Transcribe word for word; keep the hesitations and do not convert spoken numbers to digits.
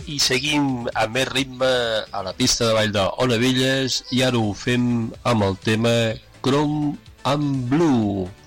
i seguim amb més ritme a la pista de ball d'Onabelles i ara ho fem amb el tema Chrome and Blue.